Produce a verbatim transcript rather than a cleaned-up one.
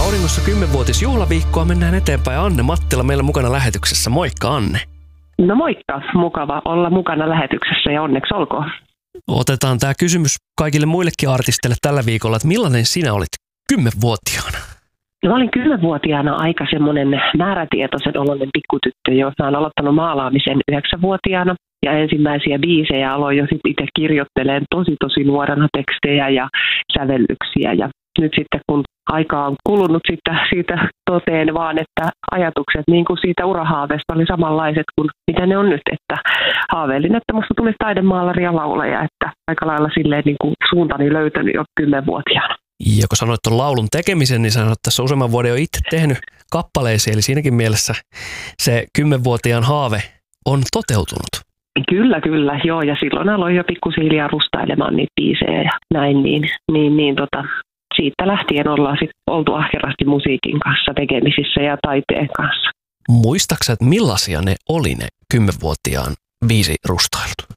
Auringossa kymmenvuotisjuhlaviikkoa, mennään eteenpäin. Anne Mattila meillä mukana lähetyksessä. Moikka, Anne. No moikka, mukava olla mukana lähetyksessä ja onneksi olkoon. Otetaan tämä kysymys kaikille muillekin artisteille tällä viikolla, että millainen sinä olit kymmenvuotiaana? No, mä olin kymmenvuotiaana aika semmoinen määrätietoisen oloinen pikkutyttö, jo. Mä oon aloittanut maalaamisen yhdeksänvuotiaana ja ensimmäisiä biisejä aloin jo sit itse kirjoittelemaan tosi tosi nuorena tekstejä ja sävellyksiä. Ja nyt sitten kun aika on kulunut siitä, siitä toteen vaan, että ajatukset niin kuin siitä urahaaveesta oli samanlaiset kuin mitä ne on nyt. Että haaveilin, että musta tulisi taidemaalari ja laulaja, että aika lailla silleen niin kuin suuntani löytänyt jo kymmenvuotiaana. Ja kun sanoit tuon laulun tekemisen, niin sanoit, että tässä useamman vuoden jo itse tehnyt kappaleisiin, eli siinäkin mielessä se kymmenvuotiaan haave on toteutunut. Kyllä, kyllä, joo, ja silloin aloin jo pikkusiljaa rustailemaan niitä biisejä ja näin, niin, niin, niin tota, siitä lähtien ollaan sitten oltu ahkerasti musiikin kanssa tekemisissä ja taiteen kanssa. Muistaaksä, että millaisia ne oli ne kymmenvuotiaan biisirustailut?